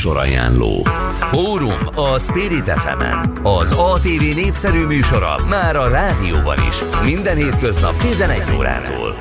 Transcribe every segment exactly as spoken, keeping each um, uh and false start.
Műsorajánló. Fórum a Spirit ef emen. Az á té vé népszerű műsora már a rádióban is. Minden hétköznap tizenegy órától.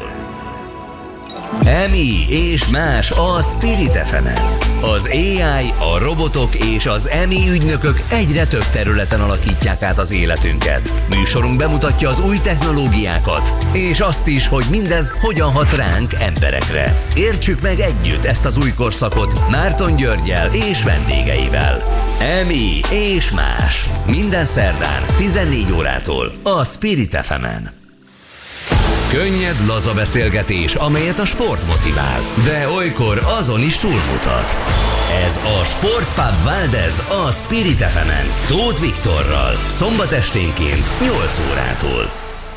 Emi és más a Spirit ef emen. Az á i, a robotok és az Emi ügynökök egyre több területen alakítják át az életünket. Műsorunk bemutatja az új technológiákat, és azt is, hogy mindez hogyan hat ránk, emberekre. Értsük meg együtt ezt az új korszakot Márton Györggyel és vendégeivel. Emi és más. Minden szerdán tizennégy órától a Spirit ef emen. Könnyed, laza beszélgetés, amelyet a sport motivál, de olykor azon is túlmutat. Ez a Sportpub Valdez a Spirit ef emen, Tóth Viktorral, szombat esténként nyolc órától.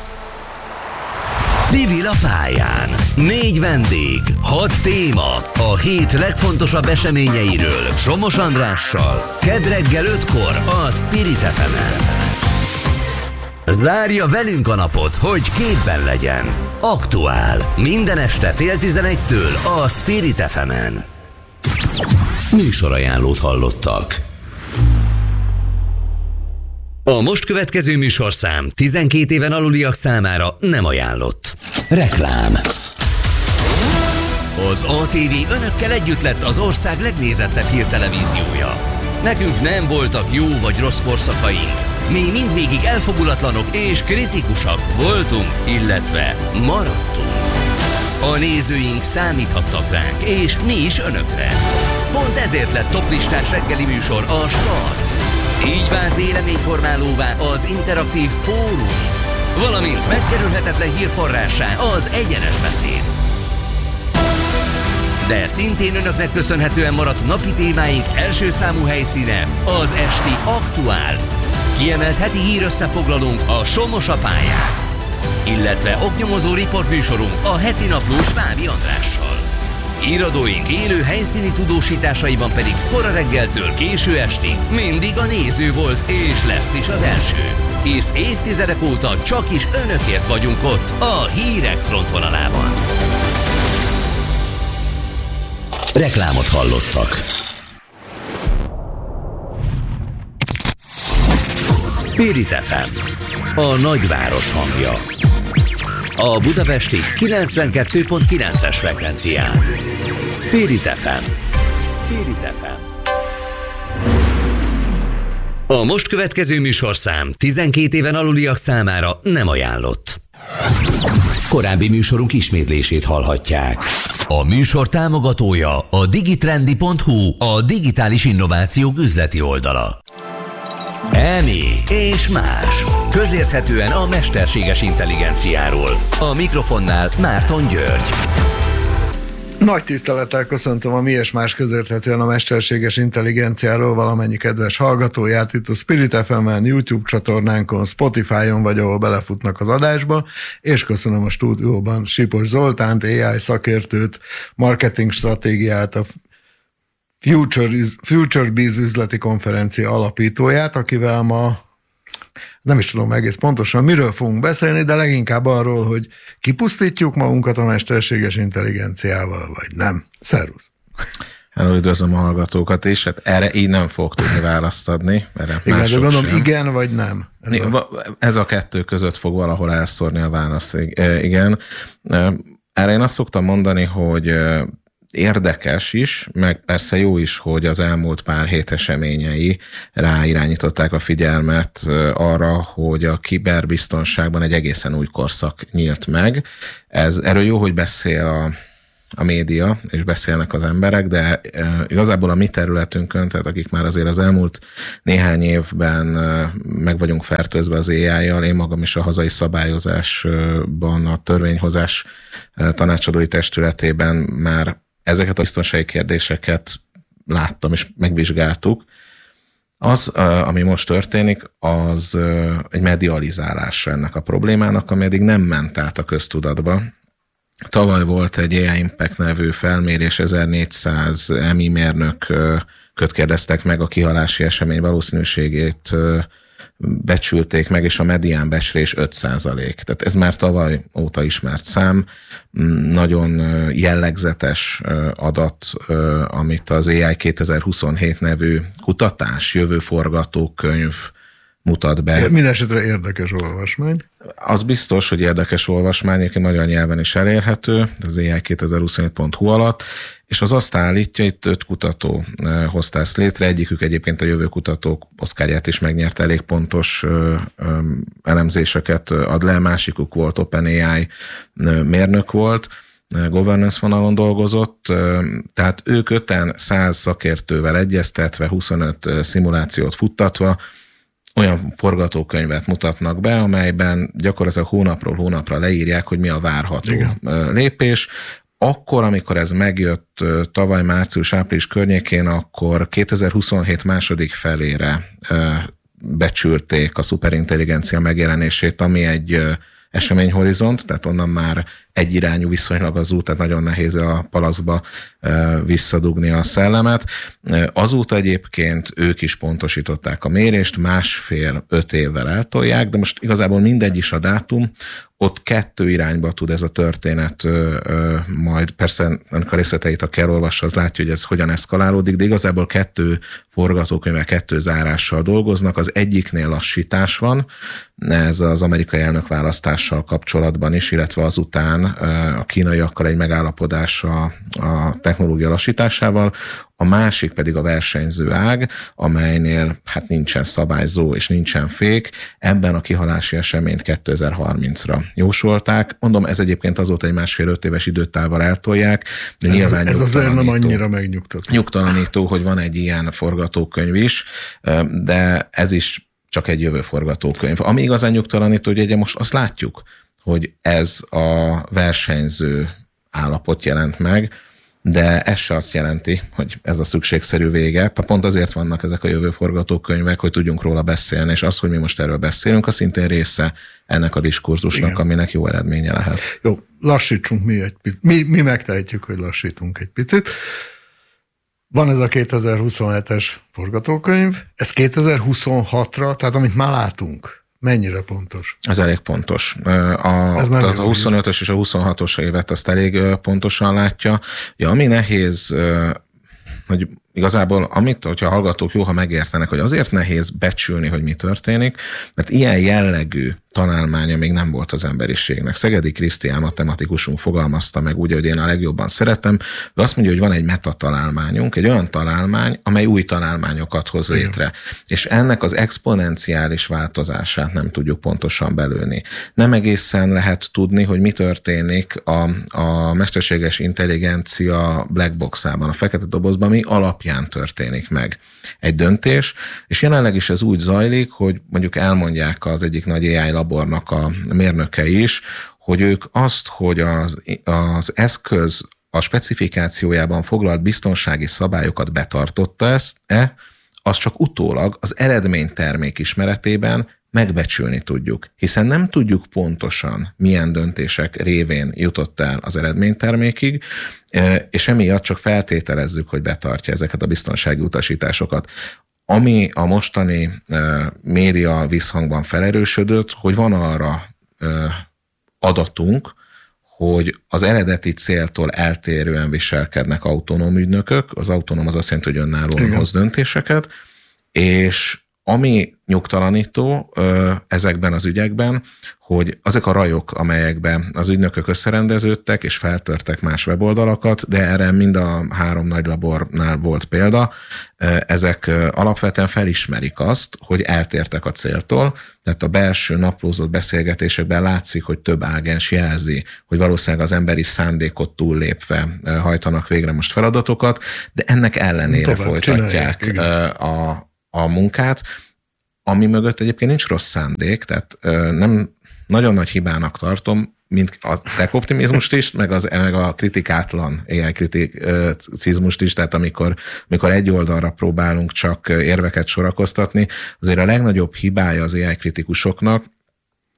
Civil a pályán. Négy vendég, hat téma, a hét legfontosabb eseményeiről Somos Andrással, kedd reggel ötkor a Spirit ef emen. Zárja velünk a napot, hogy képben legyen. Aktuál. Minden este fél tizenegytől a Spirit ef emen. Műsorajánlót hallottak. A most következő műsorszám tizenkét éven aluliak számára nem ajánlott. Reklám. Az á té vé önökkel együtt lett az ország legnézettebb hírtelevíziója. Nekünk nem voltak jó vagy rossz korszakaink. Mi mindvégig elfogulatlanok és kritikusak voltunk, illetve maradtunk. A nézőink számíthattak ránk, és mi is önökre. Pont ezért lett toplistás reggeli műsor a Start. Így vált véleményformálóvá az interaktív Fórum, valamint megkerülhetetlen hírforrássá az egyenes beszéd. De szintén önöknek köszönhetően maradt napi témáink első számú helyszíne az esti Aktuál. Kiemelt heti hírösszefoglalónk a Somos a pályán, illetve oknyomozó riportműsorunk a heti naplós Vávi Andrással. Íradóink élő helyszíni tudósításaiban pedig kora reggeltől késő estig mindig a néző volt és lesz is az első. Hisz évtizedek óta csak is önökért vagyunk ott a hírek frontvonalában. Reklámot hallottak. Spirit ef em, a nagyváros hangja. A budapesti kilencvenkettő pont kilences frekvencián. Spirit ef em. Spirit ef em. A most következő műsorszám tizenkét éven aluliak számára nem ajánlott. Korábbi műsorunk ismétlését hallhatják. A műsor támogatója a digitrendi pont hu, a digitális innovációk üzleti oldala. Emi és más. Közérthetően a mesterséges intelligenciáról. A mikrofonnál Márton György. Nagy tisztelettel köszöntöm a Mi és Más közérthetően a mesterséges intelligenciáról valamennyi kedves hallgatóját itt a Spirit ef emen, YouTube csatornánkon, Spotify-on vagy ahol belefutnak az adásba, és köszönöm a stúdióban Sipos Zoltánt, á i szakértőt, marketing stratégiát, a Future, Future Biz üzleti konferencia alapítóját, akivel ma nem is tudom egész pontosan miről fogunk beszélni, de leginkább arról, hogy kipusztítjuk magunkat a mesterséges intelligenciával, vagy nem. Szervusz! Hello, üdvözlöm a hallgatókat is. Hát erre így nem fogok tudni választ adni. Erre igen, de gondolom sem. Igen vagy nem. Ez a... ez a kettő között fog valahol elszórni a válasz. Igen. Erre én azt szoktam mondani, hogy érdekes is, meg persze jó is, hogy az elmúlt pár hét eseményei ráirányították a figyelmet arra, hogy a kiberbiztonságban egy egészen új korszak nyílt meg. Ez, erről jó, hogy beszél a, a média, és beszélnek az emberek, de igazából a mi területünkön, tehát akik már azért az elmúlt néhány évben meg vagyunk fertőzve az á i-jal, én magam is a hazai szabályozásban, a törvényhozás tanácsadói testületében már ezeket a biztonsági kérdéseket láttam és megvizsgáltuk. Az, ami most történik, az egy medializálása ennek a problémának, ami eddig nem ment át a köztudatba. Tavaly volt egy á i Impact nevű felmérés, ezernégyszáz Emi mérnököt kérdeztek meg a kihalási esemény valószínűségét becsülték meg, és a medián becslés öt százalék. Tehát ez már tavaly óta ismert szám, nagyon jellegzetes adat, amit az á i kétezer-huszonhét nevű kutatás, jövő forgatókönyv mutat be. Mindenesetre érdekes olvasmány. Az biztos, hogy érdekes olvasmány, egyébként magyar nyelven is elérhető, az á i kétezer-huszonhét pont hu alatt, és az azt állítja, itt öt kutató hozta ezt létre, egyikük egyébként a jövő kutatók oszkárját is megnyert, elég pontos elemzéseket ad le, másikuk volt OpenAI mérnök volt, governance vonalon dolgozott, tehát ők öten száz szakértővel egyeztetve, huszonöt szimulációt futtatva, olyan forgatókönyvet mutatnak be, amelyben gyakorlatilag hónapról hónapra leírják, hogy mi a várható Igen. lépés. Akkor, amikor ez megjött tavaly március-április környékén, akkor kétezer-huszonhét második felére becsülték a szuperintelligencia megjelenését, ami egy eseményhorizont, tehát onnan már egyirányú viszonylag az út, tehát nagyon nehéz a palaszba visszadugni a szellemet. Azóta egyébként ők is pontosították a mérést, másfél-öt évvel eltolják, de most igazából mindegy is a dátum, ott kettő irányba tud ez a történet majd, persze ennek a részleteit, ha kell olvassa, az látja, hogy ez hogyan eszkalálódik, de igazából kettő forgatókönyvvel, kettő zárással dolgoznak, az egyiknél lassítás van, ez az amerikai elnökválasztással kapcsolatban is, illetve azután a kínaiakkal egy megállapodás a, a technológia lassításával, a másik pedig a versenyző ág, amelynél hát nincsen szabályzó és nincsen fék, ebben a kihalási eseményt kétezer-harmincra jósolták. Mondom, ez egyébként azóta egy másfél-öt éves időtávval eltolják, de ez, nyilván ez azért nem annyira megnyugtató. Nyugtalanító, hogy van egy ilyen forgatókönyv is, de ez is csak egy jövő forgatókönyv. Ami igazán nyugtalanító, hogy ugye most azt látjuk, hogy ez a versenyző állapot jelent meg, de ez se azt jelenti, hogy ez a szükségszerű vége. Pont azért vannak ezek a jövő forgatókönyvek, hogy tudjunk róla beszélni, és az, hogy mi most erről beszélünk, az szintén része ennek a diskurzusnak, Igen. aminek jó eredménye lehet. Jó, lassítsunk mi egy picit. Mi, mi megtehetjük, hogy lassítunk egy picit. Van ez a kétezer-huszonhetes forgatókönyv, ez kétezer-huszonhatra, tehát amit már látunk, mennyire pontos? Ez elég pontos. A, ez a huszonötös és a huszonhatos évet azt elég pontosan látja. Ja, ami nehéz, hogy igazából, amit, hogyha a hallgatók jó, ha megértenek, hogy azért nehéz becsülni, hogy mi történik, mert ilyen jellegű találmánya még nem volt az emberiségnek. Szegedi Krisztián matematikusunk fogalmazta meg úgy, hogy én a legjobban szeretem, de azt mondja, hogy van egy metatalálmányunk, egy olyan találmány, amely új találmányokat hoz létre. Igen. És ennek az exponenciális változását nem tudjuk pontosan belőni. Nem egészen lehet tudni, hogy mi történik a, a mesterséges intelligencia black boxában, a fekete dobozban, mi alapján történik meg egy döntés, és jelenleg is ez úgy zajlik, hogy mondjuk elmondják az egyik nagy á i labornak a mérnökei is, hogy ők azt, hogy az, az eszköz a specifikációjában foglalt biztonsági szabályokat betartotta ezt-e, az csak utólag az eredménytermék ismeretében megbecsülni tudjuk, hiszen nem tudjuk pontosan, milyen döntések révén jutott el az eredménytermékig, és emiatt csak feltételezzük, hogy betartja ezeket a biztonsági utasításokat. Ami a mostani média visszhangban felerősödött, hogy van arra adatunk, hogy az eredeti céltól eltérően viselkednek autonóm ügynökök, az autonóm az azt jelenti, hogy önállóan Igen. hoz döntéseket, és ami nyugtalanító ezekben az ügyekben, hogy azok a rajok, amelyekben az ügynökök összerendeződtek és feltörtek más weboldalakat, de erre mind a három nagy labornál volt példa, ezek alapvetően felismerik azt, hogy eltértek a céltól, tehát a belső naplózott beszélgetésekben látszik, hogy több ágens jelzi, hogy valószínűleg az emberi szándékot túllépve hajtanak végre most feladatokat, de ennek ellenére Tovább folytatják a, a munkát, ami mögött egyébként nincs rossz szándék, tehát nem nagyon nagy hibának tartom, mint a tech optimizmust is, meg, az, meg a kritikátlan á i kriticizmust is, tehát amikor, amikor egy oldalra próbálunk csak érveket sorakoztatni, azért a legnagyobb hibája az á i kritikusoknak,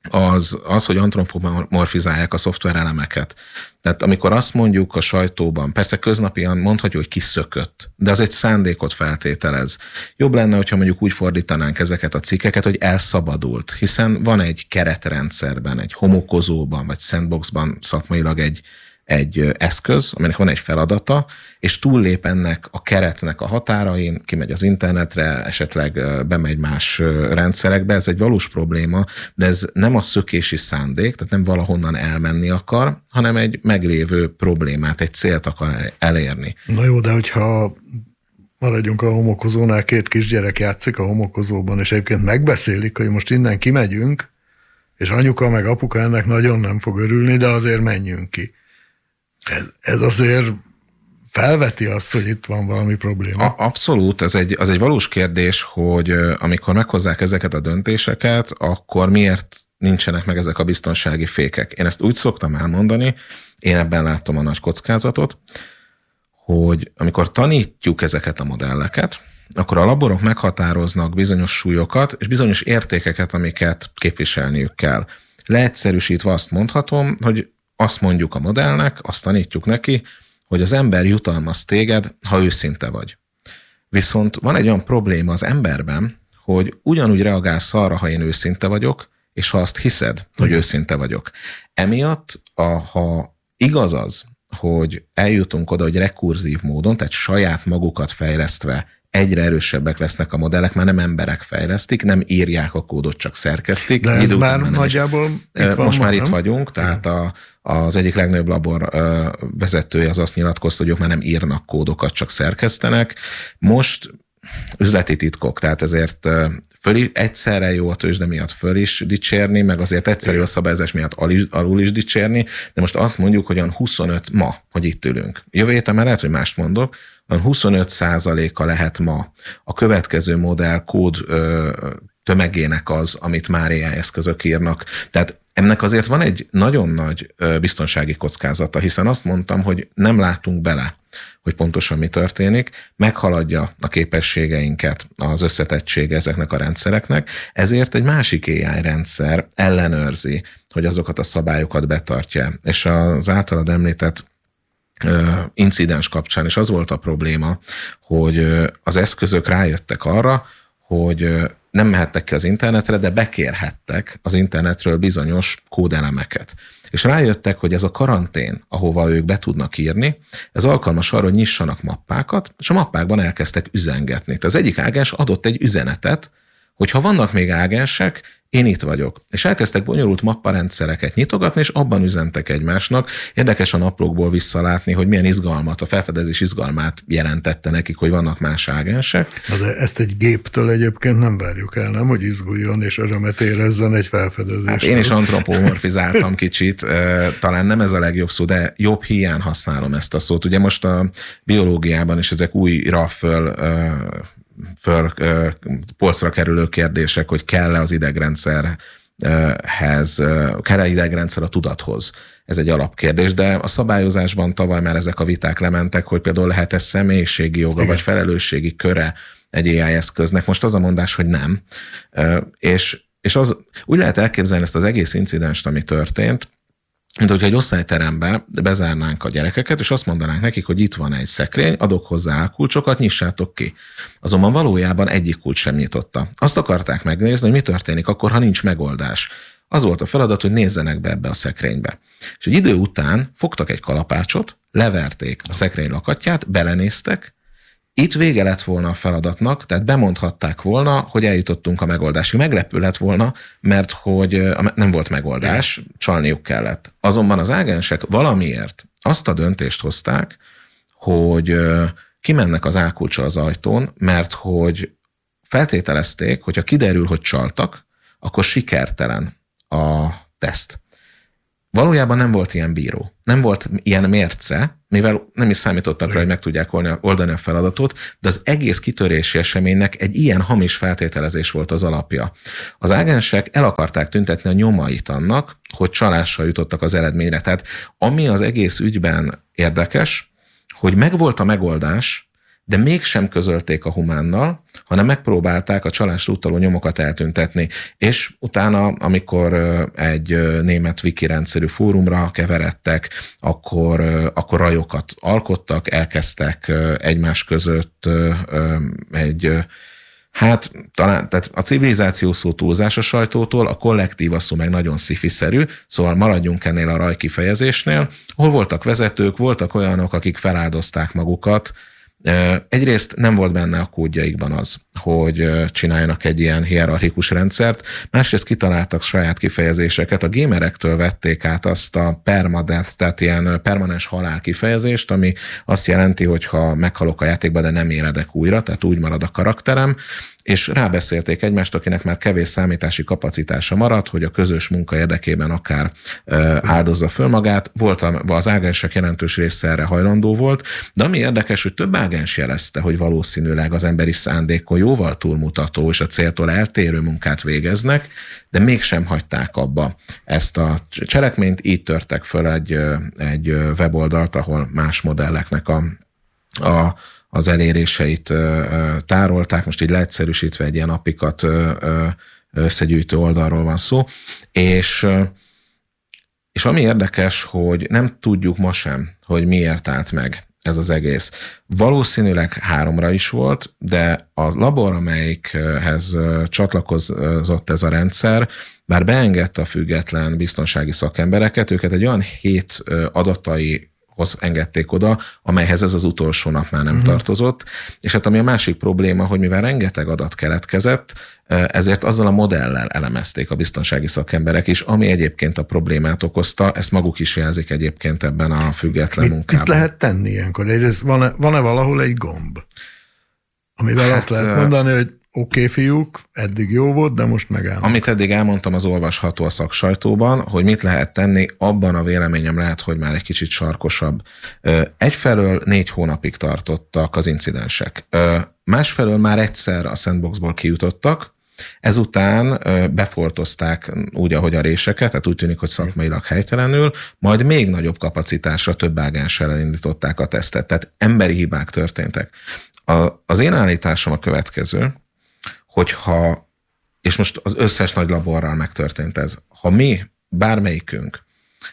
az, az, hogy antropomorfizálják a szoftverelemeket. Tehát amikor azt mondjuk a sajtóban, persze köznapian mondhatjuk, hogy kiszökött, de az egy szándékot feltételez. Jobb lenne, hogyha mondjuk úgy fordítanánk ezeket a cikkeket, hogy elszabadult, hiszen van egy keretrendszerben, egy homokozóban, vagy sandboxban szakmailag egy, egy eszköz, aminek van egy feladata, és túllép ennek a keretnek a határain, kimegy az internetre, esetleg bemegy más rendszerekbe, ez egy valós probléma, de ez nem a szökési szándék, tehát nem valahonnan elmenni akar, hanem egy meglévő problémát, egy célt akar elérni. Na jó, de hogyha maradjunk a homokozónál, két kisgyerek játszik a homokozóban, és egyébként megbeszélik, hogy most innen kimegyünk, és anyuka meg apuka ennek nagyon nem fog örülni, de azért menjünk ki. Ez, ez azért felveti azt, hogy itt van valami probléma. A, abszolút, ez egy, az egy valós kérdés, hogy amikor meghozzák ezeket a döntéseket, akkor miért nincsenek meg ezek a biztonsági fékek. Én ezt úgy szoktam elmondani, én ebben látom a nagy kockázatot, hogy amikor tanítjuk ezeket a modelleket, akkor a laborok meghatároznak bizonyos súlyokat és bizonyos értékeket, amiket képviselniük kell. Leegyszerűsítve azt mondhatom, hogy azt mondjuk a modellnek, azt tanítjuk neki, hogy az ember jutalmaz téged, ha őszinte vagy. Viszont van egy olyan probléma az emberben, hogy ugyanúgy reagálsz arra, ha én őszinte vagyok, és ha azt hiszed, hogy Igen. őszinte vagyok. Emiatt, a, ha igaz az, hogy eljutunk oda, hogy rekurzív módon, tehát saját magukat fejlesztve egyre erősebbek lesznek a modellek, már nem emberek fejlesztik, nem írják a kódot, csak szerkesztik. De ez már nagyjából itt van. Most már itt vagyunk, tehát a, az egyik legnagyobb labor vezetője az azt nyilatkozta, hogy ők már nem írnak kódokat, csak szerkesztenek. Most üzleti titkok, tehát ezért föl, egyszerre jó a tőzsde miatt föl is dicsérni, meg azért egyszerű a szabályozás miatt alul is dicsérni, de most azt mondjuk, hogy olyan huszonöt ma, hogy itt ülünk. Jövő héten már lehet, hogy mást mondok, olyan huszonöt százaléka lehet ma a következő modell kód ö, tömegének az, amit már á i eszközök írnak. Tehát ennek azért van egy nagyon nagy ö, biztonsági kockázata, hiszen azt mondtam, hogy nem látunk bele, hogy pontosan mi történik, meghaladja a képességeinket az összetettsége ezeknek a rendszereknek, ezért egy másik á i rendszer ellenőrzi, hogy azokat a szabályokat betartja. És az általad említett incidens kapcsán is az volt a probléma, hogy az eszközök rájöttek arra, hogy nem mehettek ki az internetre, de bekérhettek az internetről bizonyos kódelemeket. És rájöttek, hogy ez a karantén, ahova ők be tudnak írni, ez alkalmas arra, hogy nyissanak mappákat, és a mappákban elkezdtek üzengetni. Tehát az egyik ágens adott egy üzenetet, hogy ha vannak még ágensek, én itt vagyok. És elkezdtek bonyolult mapparendszereket nyitogatni, és abban üzentek egymásnak. Érdekes a naplókból visszalátni, hogy milyen izgalmat, a felfedezés izgalmát jelentette nekik, hogy vannak más ágensek. Na de ezt egy géptől egyébként nem várjuk el, nem? Hogy izguljon és örömet érezzen egy felfedezést. Hát én is antropomorfizáltam kicsit, talán nem ez a legjobb szó, de jobb hiány használom ezt a szót. Ugye most a biológiában is ezek újra föl föl polcra kerülő kérdések, hogy kell-e az idegrendszerhez, kell-e idegrendszer a tudathoz. Ez egy alapkérdés, de a szabályozásban tavaly már ezek a viták lementek, hogy például lehet-e személyiségi joga, Igen. vagy felelősségi köre egy á i eszköznek. Most az a mondás, hogy nem. És, és az, úgy lehet elképzelni ezt az egész incidenst, ami történt, mint hogyha egy osztályterembe bezárnánk a gyerekeket, és azt mondanánk nekik, hogy itt van egy szekrény, adok hozzá kulcsokat, nyissátok ki. Azonban valójában egyik kulcs sem nyitotta. Azt akarták megnézni, hogy mi történik akkor, ha nincs megoldás. Az volt a feladat, hogy nézzenek be ebbe a szekrénybe. És egy idő után fogtak egy kalapácsot, leverték a szekrény lakatját, belenéztek, itt vége lett volna a feladatnak, tehát bemondhatták volna, hogy eljutottunk a megoldásig. Meglepő lett volna, mert hogy nem volt megoldás, csalniuk kellett. Azonban az ágensek valamiért azt a döntést hozták, hogy kimennek az ákulcsa az ajtón, mert hogy feltételezték, hogyha kiderül, hogy csaltak, akkor sikertelen a teszt. Valójában nem volt ilyen bíró, nem volt ilyen mérce, mivel nem is számítottak rá, hogy meg tudják oldani a feladatot, de az egész kitörési eseménynek egy ilyen hamis feltételezés volt az alapja. Az ágensek el akarták tüntetni a nyomait annak, hogy csalással jutottak az eredményre. Tehát ami az egész ügyben érdekes, hogy megvolt a megoldás, de mégsem közölték a humánnal, hanem megpróbálták a csalásra utaló nyomokat eltüntetni. És utána, amikor egy német wiki rendszerű fórumra keveredtek, akkor, akkor rajokat alkottak, elkezdtek egymás között egy... Hát talán, tehát a civilizáció szó túlzás a sajtótól, a kollektíva szó meg nagyon szifiszerű, szóval maradjunk ennél a raj kifejezésnél, hol voltak vezetők, voltak olyanok, akik feláldozták magukat. Egyrészt nem volt benne a kódjaikban az, hogy csináljanak egy ilyen hierarchikus rendszert, másrészt kitaláltak saját kifejezéseket, a gamerektől vették át azt a permadeath, tehát ilyen permanens halál kifejezést, ami azt jelenti, hogy ha meghalok a játékban, de nem éledek újra, tehát úgy marad a karakterem, és rábeszélték egymást, akinek már kevés számítási kapacitása maradt, hogy a közös munka érdekében akár áldozza föl magát. Volt az ágensek jelentős része erre hajlandó volt, de ami érdekes, hogy több ágens jelezte, hogy valószínűleg az emberi szándékon jóval túlmutató és a céltól eltérő munkát végeznek, de mégsem hagyták abba ezt a cselekményt, így törtek föl egy, egy weboldalt, ahol más modelleknek a, a az eléréseit tárolták, most így leegyszerűsítve egy ilyen apikat összegyűjtő oldalról van szó, és, és ami érdekes, hogy nem tudjuk ma sem, hogy miért állt meg ez az egész. Valószínűleg háromra is volt, de a labor, amelyikhez csatlakozott ez a rendszer, bár beengedte a független biztonsági szakembereket, őket egy olyan hét adatai engedték oda, amelyhez ez az utolsó nap már nem uh-huh. tartozott, és hát ami a másik probléma, hogy mivel rengeteg adat keletkezett, ezért azzal a modellel elemezték a biztonsági szakemberek is, ami egyébként a problémát okozta, ezt maguk is jelzik egyébként ebben a független mit, munkában. Mit lehet tenni ilyenkor? Egyrészt van-e, van-e valahol egy gomb, amivel hát, azt lehet mondani, hogy oké, okay, fiúk, eddig jó volt, de most megállnak. Amit eddig elmondtam, az olvasható a szaksajtóban, hogy mit lehet tenni, abban a véleményem lehet, hogy már egy kicsit sarkosabb. Egyfelől négy hónapig tartottak az incidensek. Másfelől már egyszer a sandboxból kijutottak, ezután befoltozták úgy, ahogy a réseket, tehát úgy tűnik, hogy szakmailag helytelenül, majd még nagyobb kapacitásra több ágenssel elindították a tesztet. Tehát emberi hibák történtek. A, az én állításom a következő, hogyha, és most az összes nagy laborral megtörtént ez, ha mi, bármelyikünk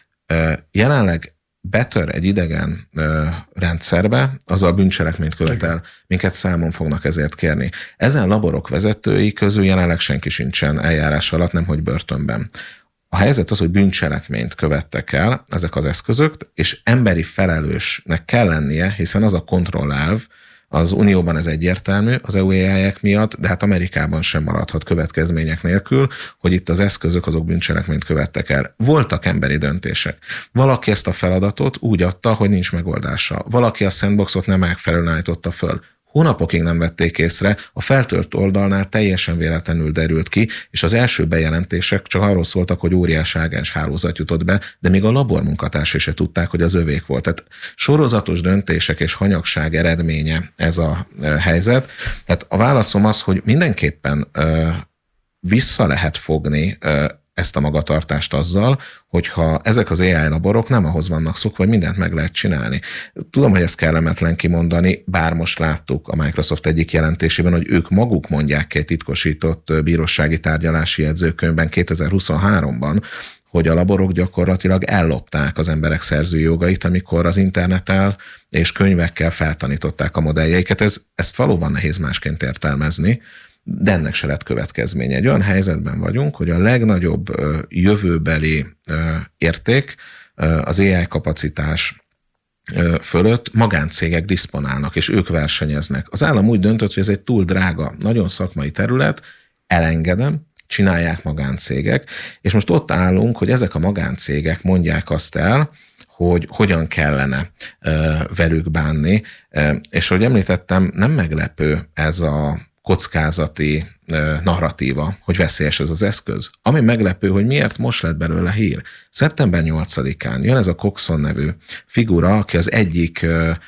jelenleg betör egy idegen rendszerbe, azzal bűncselekményt követel, minket számon fognak ezért kérni. Ezen laborok vezetői közül jelenleg senki sincsen eljárás alatt, nemhogy börtönben. A helyzet az, hogy bűncselekményt követtek el ezek az eszközök, és emberi felelősnek kell lennie, hiszen az a kontrollelv, az Unióban ez egyértelmű, az é u á í-ek miatt, de hát Amerikában sem maradhat következmények nélkül, hogy itt az eszközök azok bűncselekményt követtek el. Voltak emberi döntések. Valaki ezt a feladatot úgy adta, hogy nincs megoldása. Valaki a sandboxot nem megfelelően állította föl. Hónapokig nem vették észre, a feltört oldalnál teljesen véletlenül derült ki, és az első bejelentések csak arról szóltak, hogy óriási ágens hálózat jutott be, de még a labor munkatársai se tudták, hogy az övék volt. Tehát sorozatos döntések és hanyagság eredménye ez a helyzet. Tehát a válaszom az, hogy mindenképpen ö, vissza lehet fogni ö, ezt a magatartást azzal, hogyha ezek az á i laborok nem ahhoz vannak szokva, hogy mindent meg lehet csinálni. Tudom, hogy ezt kellemetlen kimondani, bár most láttuk a Microsoft egyik jelentésében, hogy ők maguk mondják ki egy titkosított bírósági tárgyalási jegyzőkönyvben kétezer-huszonháromban, hogy a laborok gyakorlatilag ellopták az emberek szerzői jogait, amikor az internettel és könyvekkel feltanították a modelljeiket. Ez, ezt valóban nehéz másként értelmezni, de ennek se lett következménye. Egy olyan helyzetben vagyunk, hogy a legnagyobb jövőbeli érték az á i kapacitás fölött magáncégek diszponálnak, és ők versenyeznek. Az állam úgy döntött, hogy ez egy túl drága, nagyon szakmai terület, elengedem, csinálják magáncégek, és most ott állunk, hogy ezek a magáncégek mondják azt el, hogy hogyan kellene velük bánni, és ahogy említettem, nem meglepő ez a kockázati narratíva, hogy veszélyes ez az eszköz. Ami meglepő, hogy miért most lett belőle hír. szeptember nyolcadikán jön ez a Coxon nevű figura, aki az egyik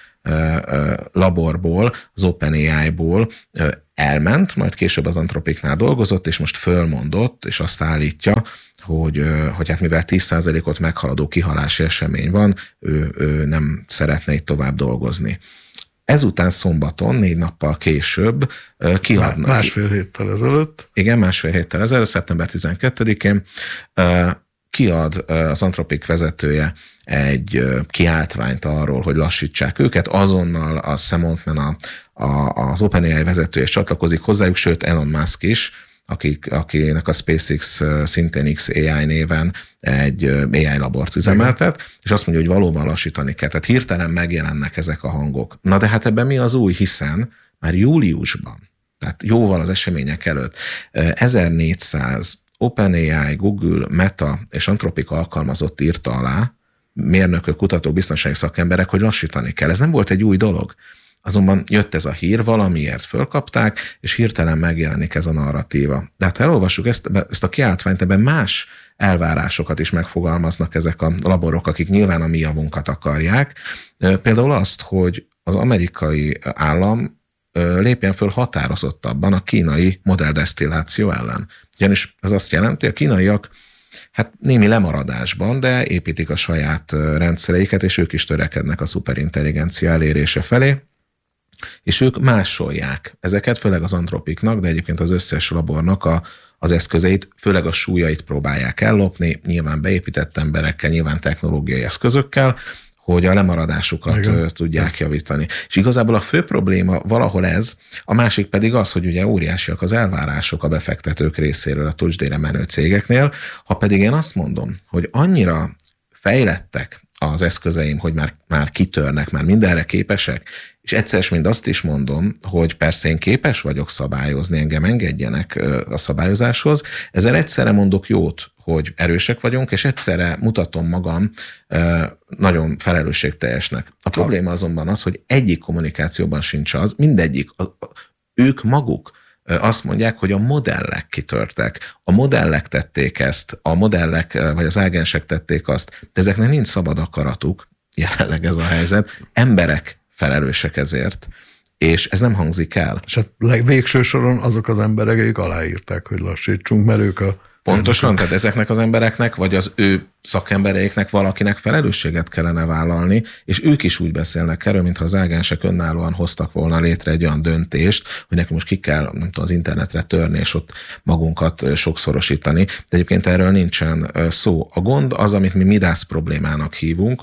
laborból, az OpenAI-ból elment, majd később az Anthropicnál dolgozott, és most fölmondott, és azt állítja, hogy, hogy hát mivel tíz százalékot meghaladó kihalási esemény van, ő, ő nem szeretne itt tovább dolgozni. Ezután szombaton, négy nappal később kiadnak. Másfél héttel ezelőtt. Igen, másfél héttel ezelőtt, szeptember tizenkettedikén kiad az Anthropic vezetője egy kiáltványt arról, hogy lassítsák őket. Azonnal a Sam Altman, a, a, az OpenAI vezetője is csatlakozik hozzájuk, sőt Elon Musk is, akik, akinek a SpaceX szintén X á i néven egy á i labort üzemeltet, igen. És azt mondja, hogy valóban lassítani kell. Tehát hirtelen megjelennek ezek a hangok. Na de hát ebben mi az új, hiszen már júliusban, tehát jóval az események előtt ezernégyszáz OpenAI, Google, Meta és Anthropic alkalmazott írta alá, mérnökök, kutatók, biztonsági szakemberek, hogy lassítani kell. Ez nem volt egy új dolog. Azonban jött ez a hír, valamiért fölkapták, és hirtelen megjelenik ez a narratíva. De hát ha elolvassuk ezt, ezt a kiáltványt, ebben más elvárásokat is megfogalmaznak ezek a laborok, akik nyilván a mi javunkat akarják. Például azt, hogy az amerikai állam lépjen föl határozottabban a kínai modelldesztilláció ellen. Ugyanis ez azt jelenti, a kínaiak hát némi lemaradásban, de építik a saját rendszereiket, és ők is törekednek a szuperintelligencia elérése felé, és ők másolják ezeket, főleg az Anthropicnak, de egyébként az összes labornak a, az eszközeit, főleg a súlyait próbálják ellopni, nyilván beépített emberekkel, nyilván technológiai eszközökkel, hogy a lemaradásukat igen, tudják ez. javítani. És igazából a fő probléma valahol ez, a másik pedig az, hogy ugye óriásiak az elvárások a befektetők részéről a tőzsdére menő cégeknél, ha pedig én azt mondom, hogy annyira fejlettek az eszközeim, hogy már, már kitörnek, már mindenre képesek, és egyszer mind azt is mondom, hogy persze én képes vagyok szabályozni, engem engedjenek a szabályozáshoz, ezzel egyszerre mondok jót, hogy erősek vagyunk, és egyszerre mutatom magam nagyon felelősségteljesnek. A probléma azonban az, hogy egyik kommunikációban sincs az, mindegyik, a, a, ők maguk azt mondják, hogy a modellek kitörtek. A modellek tették ezt, a modellek vagy az ágensek tették azt, de ezeknek nincs szabad akaratuk, jelenleg ez a helyzet, emberek felelősek ezért, és ez nem hangzik el. És hát végső soron azok az emberek, ők aláírták, hogy lassítsunk, mert ők a... Pontosan, tehát ezeknek az embereknek, vagy az ő szakembereiknek valakinek felelősséget kellene vállalni, és ők is úgy beszélnek erről, mintha az ágensek önállóan hoztak volna létre egy olyan döntést, hogy nekünk most ki kell, nem tudom, az internetre törni, és ott magunkat sokszorosítani. De egyébként erről nincsen szó. A gond az, amit mi Midász problémának hívunk,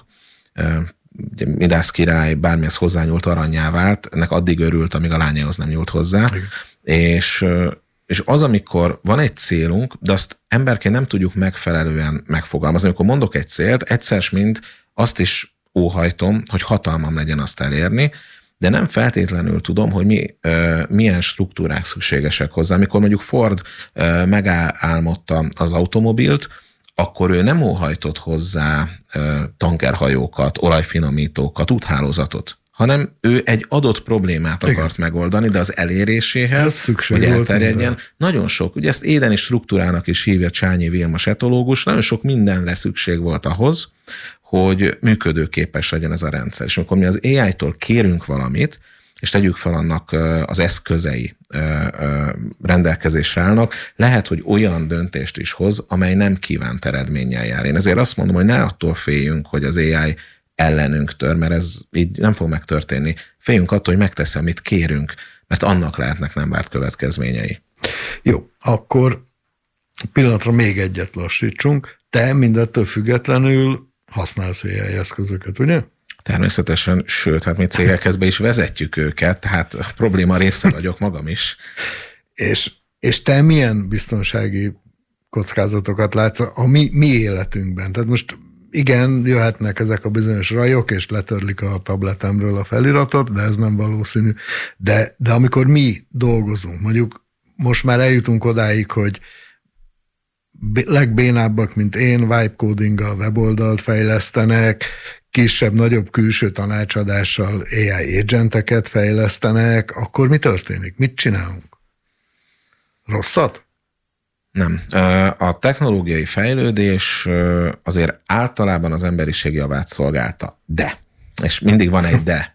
Midász király bármihez hozzányúlt aranyá vált, ennek addig örült, amíg a lányához nem nyúlt hozzá, igen. és És az, amikor van egy célunk, de azt emberként nem tudjuk megfelelően megfogalmazni. Amikor mondok egy célt, egyszer mind azt is óhajtom, hogy hatalmam legyen azt elérni, de nem feltétlenül tudom, hogy mi, milyen struktúrák szükségesek hozzá. Amikor mondjuk Ford megálmodta az automobilt, akkor ő nem óhajtott hozzá tankerhajókat, olajfinomítókat, úthálózatot, hanem ő egy adott problémát akart igen. megoldani, de az eléréséhez, hogy elterjedjen, nagyon sok, ugye ezt édeni struktúrának is hívja Csányi Vilmos etológus, nagyon sok mindenre szükség volt ahhoz, hogy működőképes legyen ez a rendszer. És amikor mi az á í-tól kérünk valamit, és tegyük fel annak az eszközei rendelkezésre állnak, lehet, hogy olyan döntést is hoz, amely nem kívánt eredménnyel jár. Én ezért azt mondom, hogy ne attól féljünk, hogy az á í ellenünk tör, mert ez így nem fog megtörténni. Féljünk attól, hogy megtesz, amit kérünk, mert annak lehetnek nem várt következményei. Jó, akkor pillanatra még egyet lassítsunk. Te mindettől függetlenül használsz á í eszközöket, ugye? Természetesen, sőt, hát mi cégekhez be is vezetjük őket, tehát a probléma része vagyok magam is. és, és te milyen biztonsági kockázatokat látsz a mi, mi életünkben? Tehát most igen, jöhetnek ezek a bizonyos rajok, és letörlik a tabletemről a feliratot, de ez nem valószínű. De, de amikor mi dolgozunk, mondjuk most már eljutunk odáig, hogy legbénábbak, mint én, vibe codinggal weboldalt fejlesztenek, kisebb, nagyobb külső tanácsadással á í agenteket fejlesztenek, akkor mi történik? Mit csinálunk? Rosszat? Nem. A technológiai fejlődés azért általában az emberiség javát szolgálta. De, és mindig van egy de,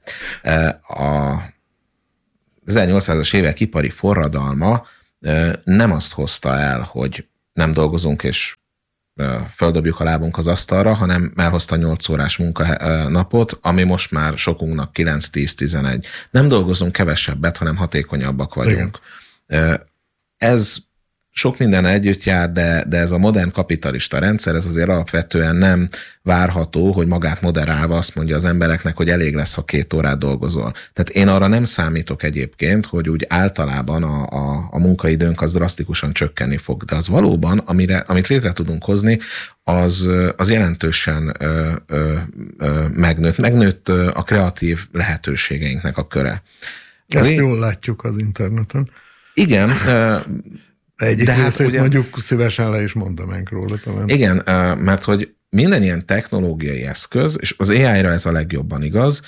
a ezernyolcszázas évek ipari forradalma nem azt hozta el, hogy nem dolgozunk és földobjuk a lábunk az asztalra, hanem elhozta nyolc órás munkanapot, ami most már sokunknak kilenc, tíz, tizenegy. Nem dolgozunk kevesebbet, hanem hatékonyabbak vagyunk. Igen. Ez sok minden együtt jár, de, de ez a modern kapitalista rendszer, ez azért alapvetően nem várható, hogy magát moderálva azt mondja az embereknek, hogy elég lesz, ha két órát dolgozol. Tehát én arra nem számítok egyébként, hogy úgy általában a, a, a munkaidőnk az drasztikusan csökkenni fog. De az valóban, amire, amit létre tudunk hozni, az, az jelentősen ö, ö, ö, megnőtt. Megnőtt a kreatív lehetőségeinknek a köre. Ezt én... jól látjuk az interneten. Igen, ö, Egyik de részét hát ugye, mondjuk szívesen le is mondanánk róla. Talán. Igen, mert hogy minden ilyen technológiai eszköz, és az á í-ra ez a legjobban igaz,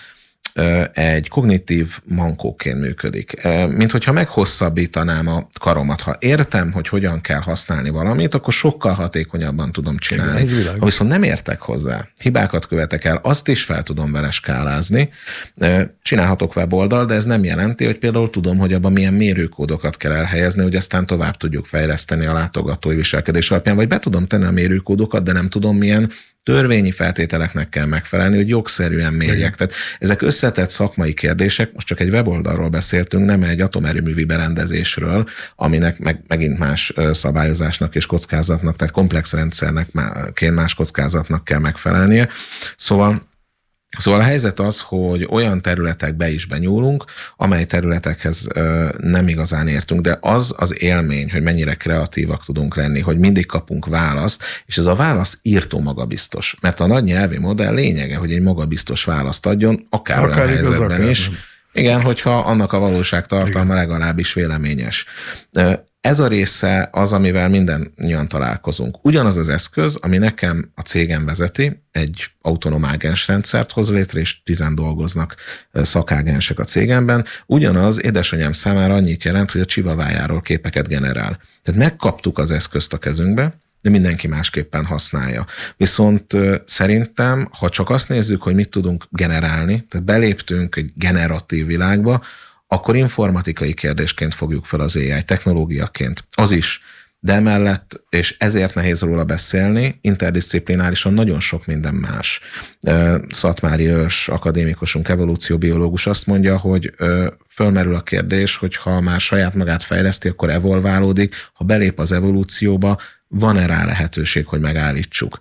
egy kognitív mankóként működik. Mint hogyha meghosszabbítanám a karomat. Ha értem, hogy hogyan kell használni valamit, akkor sokkal hatékonyabban tudom csinálni. Igen, ha viszont nem értek hozzá, hibákat követek el, azt is fel tudom vele skálázni. Csinálhatok weboldal, de ez nem jelenti, hogy például tudom, hogy abban milyen mérőkódokat kell elhelyezni, hogy aztán tovább tudjuk fejleszteni a látogatói viselkedés alapján, vagy be tudom tenni a mérőkódokat, de nem tudom, milyen törvényi feltételeknek kell megfelelni, hogy jogszerűen mérjek. Tehát ezek összetett szakmai kérdések, most csak egy weboldalról beszéltünk, nem egy atomerőművi berendezésről, aminek meg, megint más szabályozásnak és kockázatnak, tehát komplex rendszernek más kockázatnak kell megfelelnie. Szóval Szóval a helyzet az, hogy olyan területekbe is benyúlunk, amely területekhez nem igazán értünk, de az az élmény, hogy mennyire kreatívak tudunk lenni, hogy mindig kapunk választ, és ez a válasz írtó magabiztos. Mert a nagy nyelvi modell lényege, hogy egy magabiztos választ adjon, akár, akár olyan helyzetben akár is. Nem. Igen, hogyha annak a valóságtartalma legalábbis véleményes. Ez a része az, amivel mindannyian találkozunk. Ugyanaz az eszköz, ami nekem a cégem vezeti, egy autonóm ágensrendszert hoz létre, és tizen dolgoznak szakágensek a cégemben. Ugyanaz édesanyám számára annyit jelent, hogy a csivavájáról képeket generál. Tehát megkaptuk az eszközt a kezünkbe, de mindenki másképpen használja. Viszont szerintem, ha csak azt nézzük, hogy mit tudunk generálni, tehát beléptünk egy generatív világba, akkor informatikai kérdésként fogjuk fel az á í, technológiaként. Az is. De emellett, és ezért nehéz róla beszélni, interdisziplinárisan nagyon sok minden más. Szatmári Ős akadémikusunk, evolúcióbiológus azt mondja, hogy fölmerül a kérdés, hogy ha már saját magát fejleszti, akkor evolválódik, ha belép az evolúcióba, van-e rá lehetőség, hogy megállítsuk.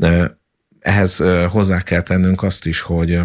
Ehhez hozzá kell tennünk azt is, hogy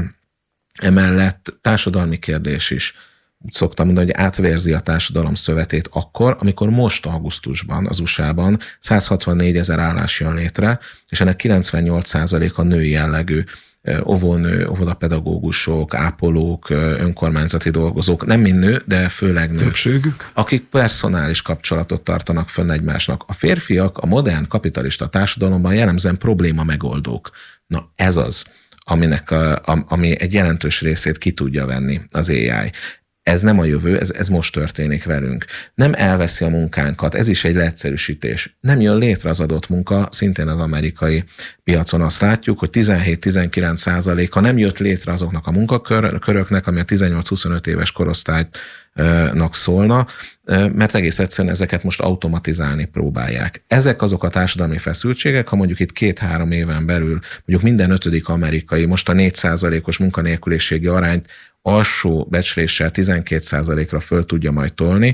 emellett társadalmi kérdés is. Úgy szoktam mondani, hogy átvérzi a társadalom szövetét akkor, amikor most augusztusban az u es á-ban száz hatvannégy ezer állás jön létre, és ennek kilencvennyolc százaléka női jellegű, óvónő, óvodapedagógusok, ápolók, önkormányzati dolgozók, nem mind nő, de főleg nő. Többségük. Akik personális kapcsolatot tartanak fönn egymásnak. A férfiak a modern kapitalista társadalomban jellemzően probléma megoldók. Na ez az, aminek a, ami egy jelentős részét ki tudja venni az á í. Ez nem a jövő, ez, ez most történik velünk. Nem elveszi a munkánkat, ez is egy leegyszerűsítés. Nem jön létre az adott munka, szintén az amerikai piacon azt látjuk, hogy tizenhét-tizenkilenc százaléka nem jött létre azoknak a munkaköröknek, ami a tizennyolc-huszonöt éves korosztálynak szólna, mert egész egyszerűen ezeket most automatizálni próbálják. Ezek azok a társadalmi feszültségek, ha mondjuk itt két-három éven belül mondjuk minden ötödik amerikai most a négy százalékos munkanélküliségi arányt alsó becsléssel tizenkét százalékra föl tudja majd tolni,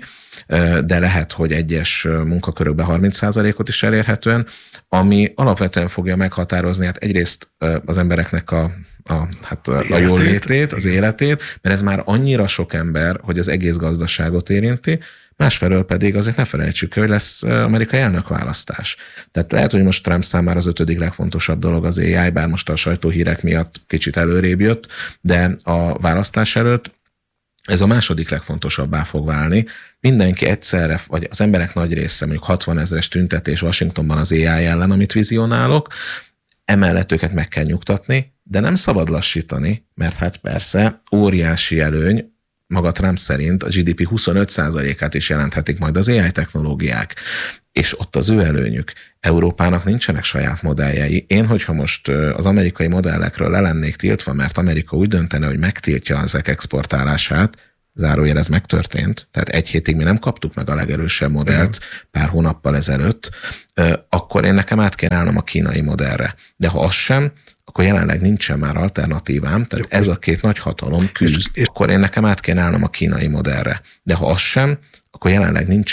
de lehet, hogy egyes munkakörökben harminc százalékot is elérhetően, ami alapvetően fogja meghatározni hát egyrészt az embereknek a, a, hát a jól létét, az életét, mert ez már annyira sok ember, hogy az egész gazdaságot érinti, másfelől pedig azért ne felejtsük, hogy lesz amerikai elnökválasztás. Tehát lehet, hogy most Trump számára az ötödik legfontosabb dolog az á í, bár most a sajtóhírek miatt kicsit előrébb jött, de a választás előtt ez a második legfontosabbá fog válni. Mindenki egyszerre, vagy az emberek nagy része, mondjuk hatvan ezres tüntetés Washingtonban az á í ellen, amit vizionálok, emellett őket meg kell nyugtatni, de nem szabad lassítani, mert hát persze óriási előny, maga Trump szerint a gé dé pé huszonöt százalékát is jelenthetik majd az á í technológiák. És ott az ő előnyük. Európának nincsenek saját modelljei. Én, hogyha most az amerikai modellekről le lennék tiltva, mert Amerika úgy döntene, hogy megtiltja ezek exportálását, zárójel ez megtörtént, tehát egy hétig mi nem kaptuk meg a legerősebb modellt pár hónappal ezelőtt, akkor én nekem át kéne állnom a kínai modellre. De ha az sem, akkor jelenleg nincsen már alternatívám, tehát ez a két nagy hatalom küzd. És, és akkor én nekem át kéne állnom a kínai modellre. De ha az sem, akkor jelenleg nincs